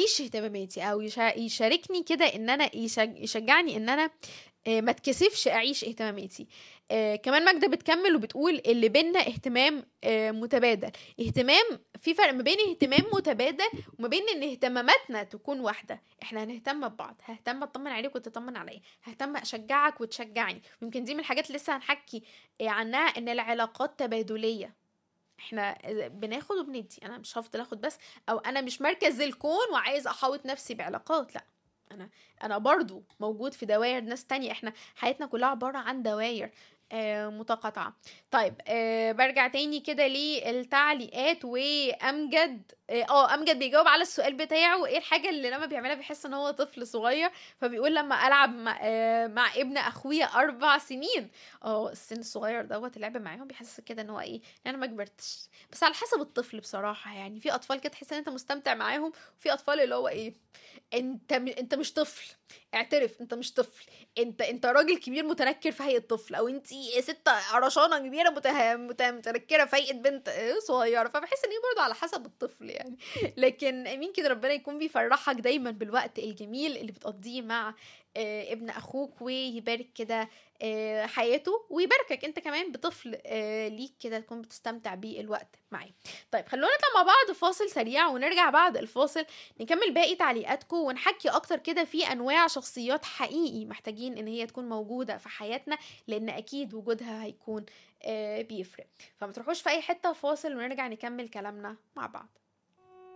اعيش اهتماماتي، او يشاركني كده، ان انا يشجعني ان انا ما تكسفش اعيش اهتماماتي. كمان ماجدة بتكمل وبتقول اللي بينا اهتمام متبادل. اهتمام، في فرق ما بين اهتمام متبادل وما بين ان اهتماماتنا تكون واحدة. احنا هنهتم ببعض، ههتم اطمن عليك وتطمن عليا، ههتم اشجعك وتشجعني. يمكن دي من الحاجات اللي لسه هنحكي عنها، ان العلاقات تبادلية. احنا بناخد وبندي، انا مش هفضل اخد بس، او انا مش مركز الكون وعايز احاوط نفسي بعلاقات. لا، انا برضو موجود في دوائر ناس تانية. احنا حياتنا كلها عبارة عن دوائر متقاطعة. طيب برجع تاني كده للتعليقات. وامجد امجد بيجاوب على السؤال بتاعه، ايه الحاجة اللي لما بيعملها بيحس ان هو طفل صغير. فبيقول لما العب مع ابن اخويا 4 سنين. السن الصغير دوت اللعب معاهم بيحس كده ان هو ايه، انا ما كبرتش. بس على حسب الطفل بصراحة، يعني في اطفال كده تحس ان انت مستمتع معاهم، وفي اطفال اللي هو ايه، انت مش طفل، اعترف انت مش طفل، انت راجل كبير متنكر في هيئة طفل، او انت ست قرشانة كبيرة متنكرة في هيئة بنت صغيرة. فبحس ان هي برضه على حسب الطفل يعني. لكن امين كده ربنا يكون بيفرحك دايما بالوقت الجميل اللي بتقضيه مع ابن اخوك، ويبارك كده حياته، ويباركك انت كمان بطفل ليك كده تكون بتستمتع بيه الوقت معاه. طيب خلونا نطلع مع بعض فاصل سريع، ونرجع بعد الفاصل نكمل باقي تعليقاتكم، ونحكي اكتر كده في انواع شخصيات حقيقي محتاجين ان هي تكون موجودة في حياتنا، لان اكيد وجودها هيكون بيفرق. فما تروحوش في اي حتة، فاصل ونرجع نكمل كلامنا مع بعض.